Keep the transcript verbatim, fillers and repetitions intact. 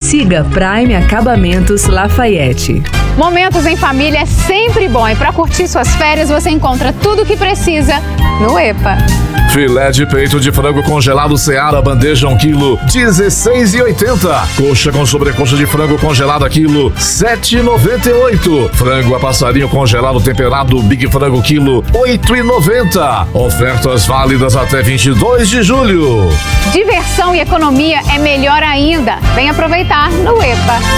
Siga Prime Acabamentos Lafayette. Momentos em família é sempre bom e para curtir suas férias você encontra tudo o que precisa no EPA. Filé de peito de frango congelado Seara, bandeja um quilo, dezesseis reais e oitenta centavos. Coxa com sobrecoxa de frango congelada quilo, sete reais e noventa e oito centavos. Frango a passarinho congelado temperado Big Frango quilo, oito reais e noventa centavos. Ofertas válidas até vinte e dois de julho. Diversão e economia é melhor ainda. Vem aproveitar no EPA.